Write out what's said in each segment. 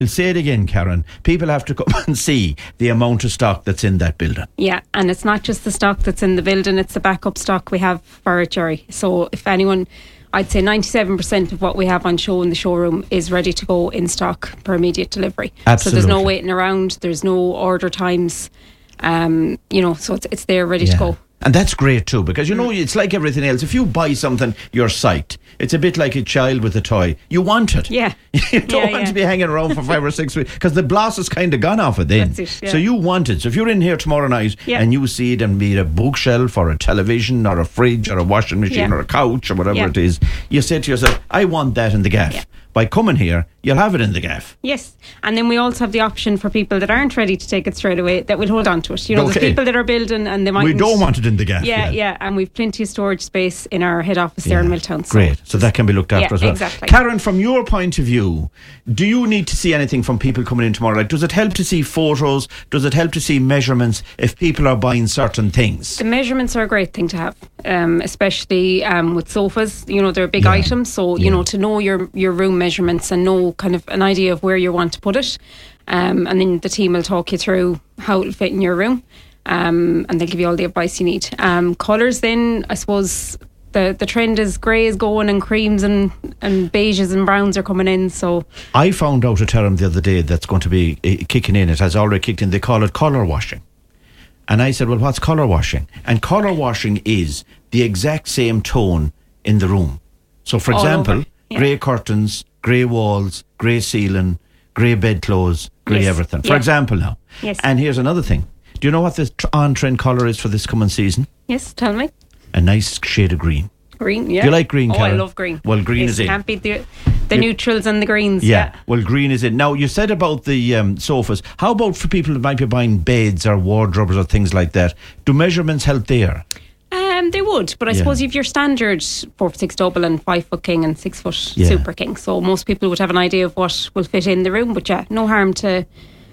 I'll say it again, Karen. People have to come and see the amount of stock that's in that building. Yeah, and it's not just the stock that's in the building, it's the backup stock we have for it, Jerry. So if anyone, I'd say 97% of what we have on show in the showroom is ready to go in stock for immediate delivery. Absolutely. So there's no waiting around, there's no order times, so it's there ready to go. And that's great too, because it's like everything else. If you buy something, you're psyched. It's a bit like a child with a toy. You want it. Yeah. You don't want to be hanging around for 5 or 6 weeks, because the bloss is kind of gone off it then. That's it, So you want it. So if you're in here tomorrow night and you see it and be it a bookshelf or a television or a fridge or a washing machine or a couch or whatever it is, you say to yourself, I want that in the gaff. Yeah. By coming here, you'll have it in the gaff. Yes, and then we also have the option for people that aren't ready to take it straight away, that will hold on to it. There's people that are building and they might. We don't want it in the gaff. Yeah, and we've plenty of storage space in our head office there in Milltown. Great, so that can be looked after as well. Exactly. Karen, from your point of view, do you need to see anything from people coming in tomorrow? Like, does it help to see photos? Does it help to see measurements if people are buying certain things? The measurements are a great thing to have, especially with sofas. They're big items, so to know your room measurements and know kind of an idea of where you want to put it, and then the team will talk you through how it'll fit in your room, and they'll give you all the advice you need. Colours, then I suppose the trend is grey is going, and creams and beiges and browns are coming in. So I found out a term the other day that's going to be kicking in. It has already kicked in. They call it colour washing. And I said, well, what's colour washing? And colour washing is the exact same tone in the room. So for example, grey curtains, grey walls, grey ceiling, grey bedclothes, grey everything. For example now. Yes. And here's another thing. Do you know what the on-trend colour is for this coming season? Yes, tell me. A nice shade of green. Green, yeah. Do you like green, Karen? I love green. Well, green is in. Can't beat the neutrals and the greens. Yeah, well, green is in. Now, you said about the sofas. How about for people that might be buying beds or wardrobes or things like that? Do measurements help there? They would, but I suppose you've your standard 4'6" double and 5 foot king and 6 foot super king. So most people would have an idea of what will fit in the room. But no harm to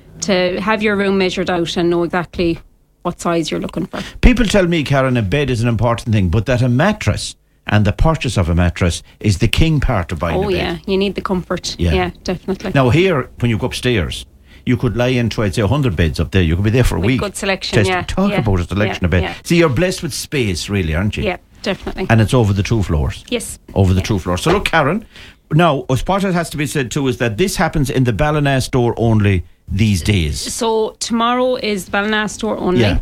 have your room measured out and know exactly what size you're looking for. People tell me, Karen, a bed is an important thing, but that a mattress and the purchase of a mattress is the king part of buying a bed. Oh yeah, you need the comfort. Yeah, definitely. Now here, when you go upstairs, you could lie into, I'd say, 100 beds up there. You could be there for a week. Good selection, Talk about a selection of beds. Yeah. See, you're blessed with space, really, aren't you? Yeah, definitely. And it's over the 2 floors. Yes. Over the 2 floors. So look, Karen, now, what has to be said too is that this happens in the Ballina store only these days. So tomorrow is the Ballina store only. Yeah.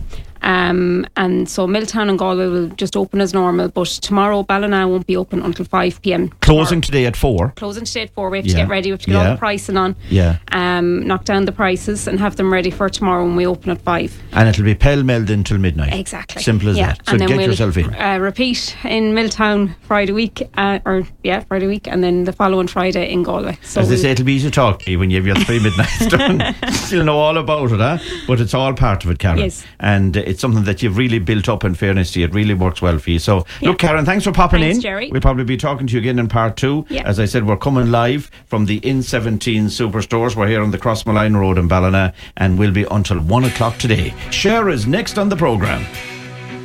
And so Milltown and Galway will just open as normal, but tomorrow Ballina won't be open until 5 p.m. Closing today at 4. Closing today at 4. We have to get ready. We have to get all the pricing on. Yeah. Knock down the prices and have them ready for tomorrow when we open at 5. And it'll be pell-melled until midnight. Exactly. Simple as that. So and then get we'll yourself in. Repeat in Milltown Friday week, Friday week, and then the following Friday in Galway. So as they say, it'll be easy to talk to you when you have your 3 midnights done. You'll know all about it, huh? But it's all part of it, Karen. Yes. And it's something that you've really built up, in fairness to you. It really works well for you. So, look, Karen, thanks for popping in. Jerry. We'll probably be talking to you again in part 2. Yeah. As I said, we're coming live from the In17 Superstores. We're here on the Crossmoline Road in Ballina, and we'll be until 1 o'clock today. Cher is next on the programme.